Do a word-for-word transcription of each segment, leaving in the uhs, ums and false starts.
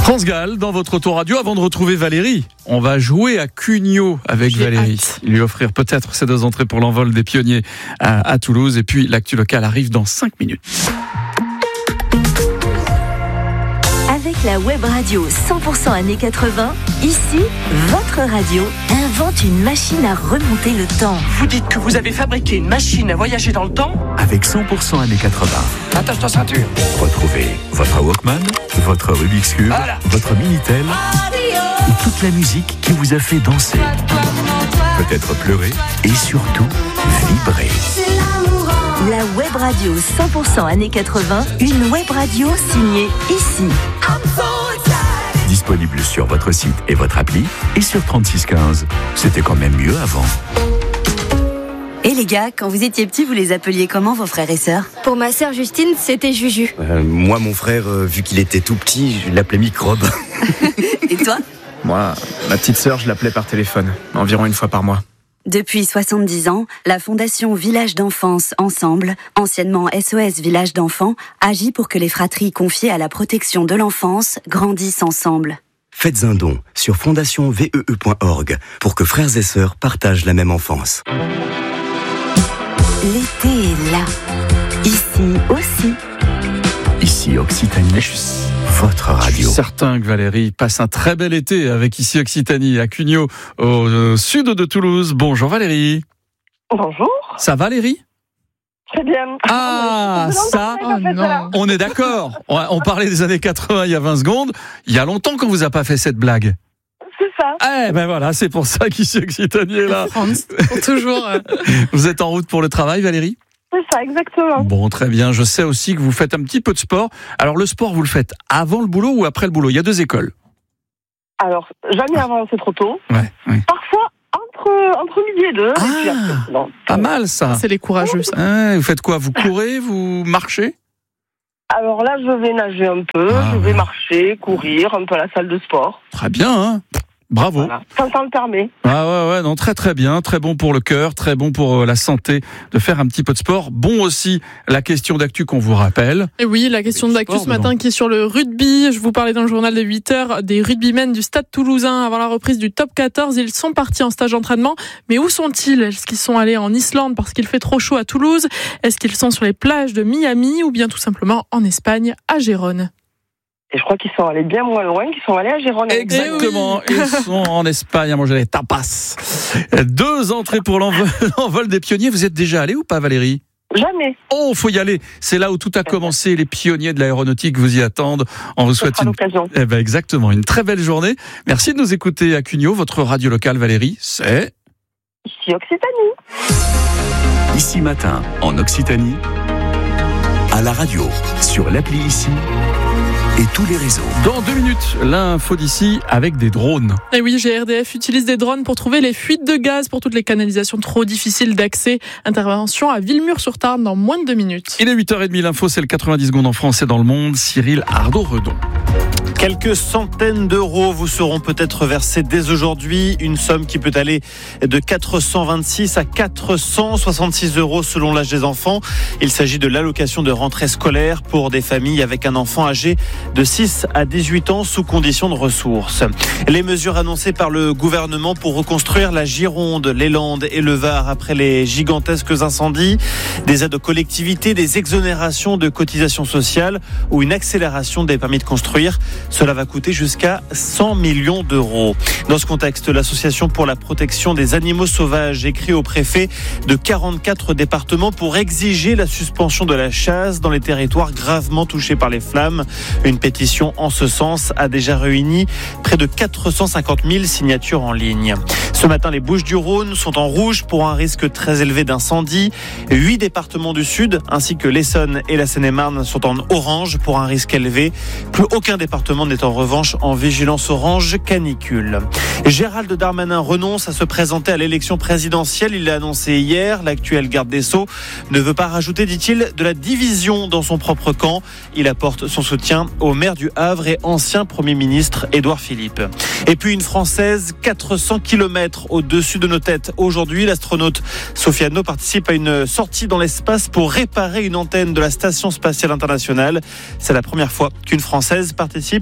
France Gall, dans votre autoradio, avant de retrouver Valérie, on va jouer à Cugnot avec J'ai Valérie. Hâte. Lui offrir peut-être ces deux entrées pour l'envol des pionniers à, à Toulouse. Et puis l'actu locale arrive dans cinq minutes. Avec la web radio cent pour cent années quatre-vingts, ici, votre radio invente une machine à remonter le temps. Vous dites que vous avez fabriqué une machine à voyager dans le temps ? Avec cent pour cent années quatre-vingts. Attache ta ceinture. Retrouvez votre Walkman, votre Rubik's Cube, voilà. Votre Minitel et toute la musique qui vous a fait danser, peut-être pleurer et surtout vibrer. La web radio cent pour cent années quatre-vingts, une web radio signée ici. Disponible sur votre site et votre appli et sur trente-six quinze. C'était quand même mieux avant. Et les gars, quand vous étiez petits, vous les appeliez comment vos frères et sœurs ? Pour ma sœur Justine, c'était Juju. Euh, moi, mon frère, euh, vu qu'il était tout petit, je l'appelais Microbe. Et toi ? Moi, ma petite sœur, je l'appelais par téléphone, environ une fois par mois. Depuis soixante-dix ans, la Fondation Village d'Enfance Ensemble, anciennement S O S Village d'Enfants, agit pour que les fratries confiées à la protection de l'enfance grandissent ensemble. Faites un don sur fondation v e e point org pour que frères et sœurs partagent la même enfance. L'été est là. Ici aussi. Ici Occitanie, votre radio. Je suis certain que Valérie passe un très bel été avec Ici Occitanie à Cugnot, au sud de Toulouse. Bonjour Valérie. Bonjour. Ça va Valérie ? Très bien. Ah, ça, oh, non. On est d'accord. On, on parlait des années quatre-vingts il y a vingt secondes. Il y a longtemps qu'on vous a pas fait cette blague. C'est ça. Eh ben voilà, c'est pour ça qu'Ici Occitanie est là. France, pour toujours. Vous êtes en route pour le travail Valérie ? C'est ça, exactement. Bon, très bien. Je sais aussi que vous faites un petit peu de sport. Alors, le sport, vous le faites avant le boulot ou après le boulot ? Il y a deux écoles. Alors, jamais avant, c'est trop tôt. Ouais, ouais. Parfois, entre, entre midi et deux. Ah, et puis après, non. Pas mal, ça. C'est les courageux, ça. Ah, vous faites quoi ? Vous courez ? Vous marchez ? Alors là, je vais nager un peu, ah, je vais ouais. marcher, courir, un peu à la salle de sport. Très bien, hein ? Bravo. Voilà. Ça, ça me permet. Ah ouais, ouais, non, très très bien, très bon pour le cœur, très bon pour la santé de faire un petit peu de sport. Bon aussi la question d'actu qu'on vous rappelle. Et oui, la question d'actu ce matin qui est sur le rugby. Je vous parlais dans le journal de huit heures des rugbymen du Stade Toulousain avant la reprise du top quatorze. Ils sont partis en stage d'entraînement. Mais où sont-ils ? Est-ce qu'ils sont allés en Islande parce qu'il fait trop chaud à Toulouse ? Est-ce qu'ils sont sur les plages de Miami ou bien tout simplement en Espagne à Gérone ? Et je crois qu'ils sont allés bien moins loin, qu'ils sont allés à Gérone. Exactement, ils sont en Espagne à manger les tapas. Deux entrées pour l'envol, l'envol des pionniers. Vous êtes déjà allé ou pas Valérie ? Jamais. Oh, faut y aller. C'est là où tout a commencé. Les pionniers de l'aéronautique vous y attendent. On vous souhaite une... Eh ben exactement, une très belle journée. Merci de nous écouter à Cugnot. Votre radio locale, Valérie, c'est... Ici Occitanie. Ici matin, en Occitanie, à la radio, sur l'appli Ici et tous les réseaux. Dans deux minutes, l'info d'ici avec des drones. Et oui, G R D F utilise des drones pour trouver les fuites de gaz pour toutes les canalisations trop difficiles d'accès. Intervention à Villemur-sur-Tarn dans moins de deux minutes. Il est huit heures trente, l'info c'est le quatre-vingt-dix secondes en France et dans le monde. Cyril Ardo-Redon. Quelques centaines d'euros vous seront peut-être versés dès aujourd'hui. Une somme qui peut aller de quatre cent vingt-six à quatre cent soixante-six euros selon l'âge des enfants. Il s'agit de l'allocation de rentrée scolaire pour des familles avec un enfant âgé de six à dix-huit ans sous conditions de ressources. Les mesures annoncées par le gouvernement pour reconstruire la Gironde, les Landes et le Var après les gigantesques incendies. Des aides aux collectivités, des exonérations de cotisations sociales ou une accélération des permis de construire. Cela va coûter jusqu'à cent millions d'euros. Dans ce contexte, l'Association pour la protection des animaux sauvages écrit au préfet de quarante-quatre départements pour exiger la suspension de la chasse dans les territoires gravement touchés par les flammes. Une pétition en ce sens a déjà réuni près de quatre cent cinquante mille signatures en ligne. Ce matin, les Bouches-du-Rhône sont en rouge pour un risque très élevé d'incendie. Huit départements du Sud, ainsi que l'Essonne et la Seine-et-Marne, sont en orange pour un risque élevé. Plus aucun département n'est en revanche en vigilance orange canicule. Gérald Darmanin renonce à se présenter à l'élection présidentielle. Il l'a annoncé hier. L'actuel garde des Sceaux ne veut pas rajouter, dit-il, de la division dans son propre camp. Il apporte son soutien au maire du Havre et ancien Premier ministre Édouard Philippe. Et puis une Française, quatre cents kilomètres au-dessus de nos têtes. Aujourd'hui, l'astronaute Sophie Anno participe à une sortie dans l'espace pour réparer une antenne de la Station spatiale internationale. C'est la première fois qu'une Française participe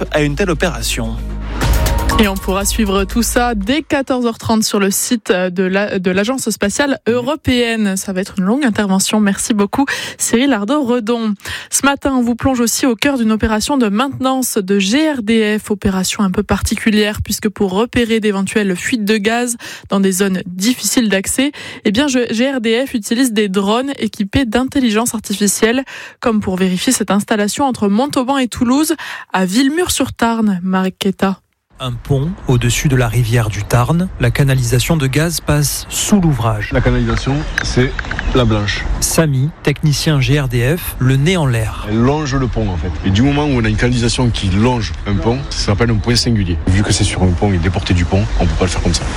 participe à une telle opération. Et on pourra suivre tout ça dès quatorze heures trente sur le site de, la, de l'Agence spatiale européenne. Ça va être une longue intervention. Merci beaucoup Cyril Ardo-Redon. Ce matin, on vous plonge aussi au cœur d'une opération de maintenance de G R D F, opération un peu particulière puisque pour repérer d'éventuelles fuites de gaz dans des zones difficiles d'accès, eh bien G R D F utilise des drones équipés d'intelligence artificielle, comme pour vérifier cette installation entre Montauban et Toulouse à Villemur-sur-Tarn. Marek Keta. Un pont au-dessus de la rivière du Tarn. La canalisation de gaz passe sous l'ouvrage. La canalisation, c'est la blanche. Samy, technicien G R D F, le nez en l'air. Elle longe le pont en fait. Et du moment où on a une canalisation qui longe un pont, ça s'appelle un point singulier. Vu que c'est sur un pont et déporté du pont, on ne peut pas le faire comme ça.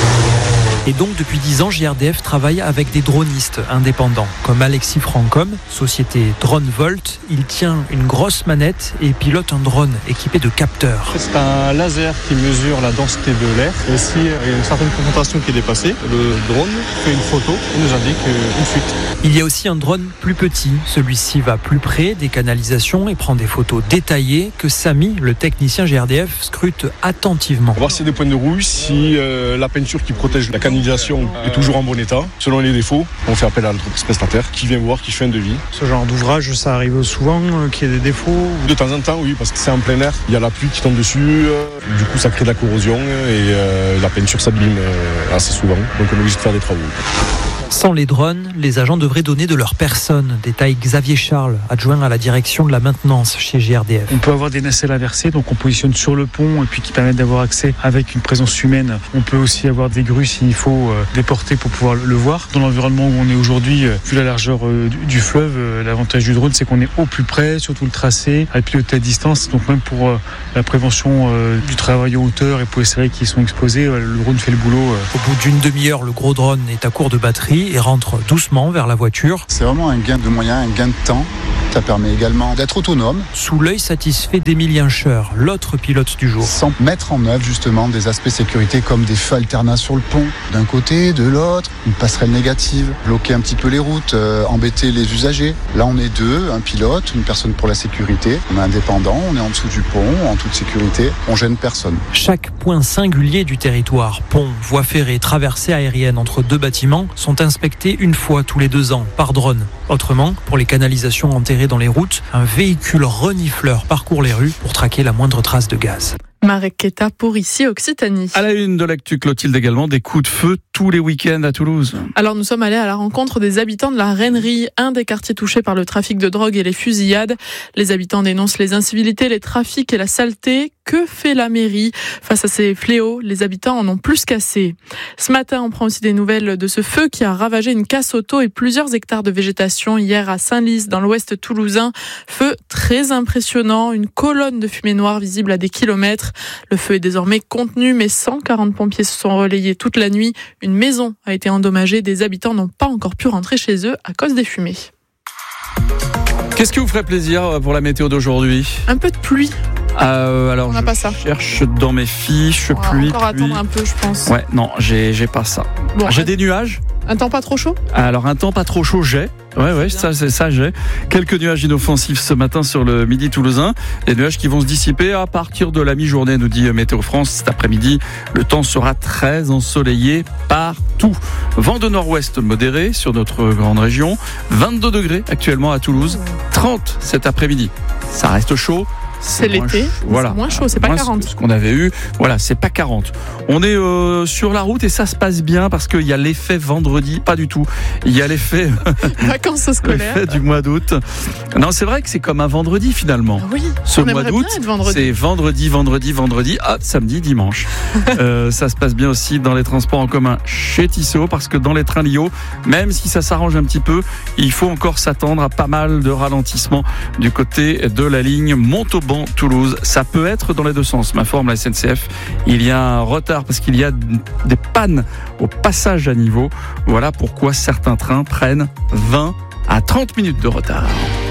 Et donc, depuis dix ans, G R D F travaille avec des dronistes indépendants, comme Alexis Francom, société Drone Volt. Il tient une grosse manette et pilote un drone équipé de capteurs. C'est un laser qui mesure la densité de l'air. Et s'il y a une certaine concentration qui est dépassée, le drone fait une photo et nous indique une fuite. Il y a aussi un drone plus petit. Celui-ci va plus près des canalisations et prend des photos détaillées que Samy, le technicien G R D F, scrute attentivement. On va voir si c'est des points de rouille, si euh, la peinture qui protège la canalisation est toujours en bon état. Selon les défauts, on fait appel à l'entreprise prestataire qui vient voir, qui fait un devis. Ce genre d'ouvrage, ça arrive souvent euh, qu'il y ait des défauts? De temps en temps, oui, parce que c'est en plein air. Il y a la pluie qui tombe dessus. Euh, du coup, ça crée de la corrosion et euh, la peinture s'abîme euh, assez souvent. Donc on est obligé de faire des travaux. Sans les drones, les agents devraient donner de leur personne, détaille Xavier Charles, adjoint à la direction de la maintenance chez G R D F. On peut avoir des nacelles inversées, donc on positionne sur le pont et puis qui permettent d'avoir accès avec une présence humaine. On peut aussi avoir des grues s'il faut euh, déporter pour pouvoir le voir. Dans l'environnement où on est aujourd'hui, euh, vu la largeur euh, du, du fleuve, euh, l'avantage du drone, c'est qu'on est au plus près, surtout le tracé, à piloter à distance. Donc même pour euh, la prévention euh, du travail en hauteur et pour les séries qui sont exposées, euh, le drone fait le boulot. Euh. Au bout d'une demi-heure, le gros drone est à court de batterie et rentre doucement vers la voiture. C'est vraiment un gain de moyens, un gain de temps. Ça permet également d'être autonome. Sous l'œil satisfait d'Émilie Hincher, l'autre pilote du jour. Sans mettre en œuvre justement des aspects sécurité comme des feux alternats sur le pont, d'un côté, de l'autre, une passerelle négative, bloquer un petit peu les routes, euh, embêter les usagers. Là on est deux, un pilote, une personne pour la sécurité. On est indépendant, on est en dessous du pont, en toute sécurité, on gêne personne. Chaque point singulier du territoire, pont, voie ferrée, traversée aérienne entre deux bâtiments, sont inspectés une fois tous les deux ans par drone. Autrement, pour les canalisations enterrées dans les routes, un véhicule renifleur parcourt les rues pour traquer la moindre trace de gaz. Marek Keta pour ici Occitanie. À la une de l'actu, Clotilde, également des coups de feu tous les week-ends à Toulouse. Alors nous sommes allés à la rencontre des habitants de la Reinerie, un des quartiers touchés par le trafic de drogue et les fusillades. Les habitants dénoncent les incivilités, les trafics et la saleté. Que fait la mairie face à ces fléaux? Les habitants en ont plus qu'assez. Ce matin, on prend aussi des nouvelles de ce feu qui a ravagé une casse auto et plusieurs hectares de végétation hier à Saint-Lys, dans l'ouest toulousain. Feu très impressionnant, une colonne de fumée noire visible à des kilomètres. Le feu est désormais contenu, mais cent quarante pompiers se sont relayés toute la nuit. Une maison a été endommagée. Des habitants n'ont pas encore pu rentrer chez eux à cause des fumées. Qu'est-ce qui vous ferait plaisir pour la météo d'aujourd'hui? Un peu de pluie. Euh, alors on n'a je pas ça. cherche dans mes fiches, on va pluie, encore pluie. attendre un peu, je pense. Ouais, non, j'ai, j'ai pas ça. Bon, j'ai un... des nuages. Un temps pas trop chaud? Alors un temps pas trop chaud, j'ai. Ouais, ouais, ça, c'est ça, j'ai. Quelques nuages inoffensifs ce matin sur le midi toulousain. Des nuages qui vont se dissiper à partir de la mi-journée, nous dit Météo France. Cet après-midi, le temps sera très ensoleillé partout. Vent de nord-ouest modéré sur notre grande région. vingt-deux degrés actuellement à Toulouse. trente cet après-midi. Ça reste chaud. C'est l'été, ch- voilà. C'est moins chaud, c'est pas moins quarante. Ce qu'on avait eu, voilà, c'est pas quarante. On est euh, sur la route et ça se passe bien parce qu'il y a l'effet vendredi, pas du tout. Il y a l'effet vacances scolaires, l'effet du mois d'août. Non, c'est vrai que c'est comme un vendredi finalement. Ah oui, ce on mois d'août, vendredi. c'est vendredi, vendredi, vendredi, ah, samedi, dimanche. euh, ça se passe bien aussi dans les transports en commun chez Tissot parce que dans les trains Lio, même si ça s'arrange un petit peu, il faut encore s'attendre à pas mal de ralentissements du côté de la ligne Montauban Toulouse. Ça peut être dans les deux sens, m'informe la S N C F. Il y a un retard parce qu'il y a des pannes au passage à niveau. Voilà pourquoi certains trains prennent vingt à trente minutes de retard.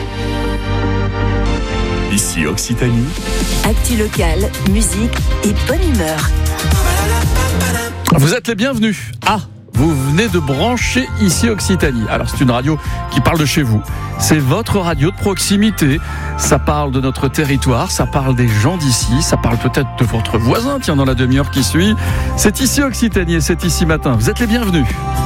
Ici Occitanie. Actu locale, musique et bonne humeur. Vous êtes les bienvenus. Ah, vous venez de brancher ici Occitanie. Alors c'est une radio qui parle de chez vous. C'est votre radio de proximité. Ça parle de notre territoire, ça parle des gens d'ici, ça parle peut-être de votre voisin, tiens, dans la demi-heure qui suit. C'est ici Occitanie, c'est ici matin. Vous êtes les bienvenus.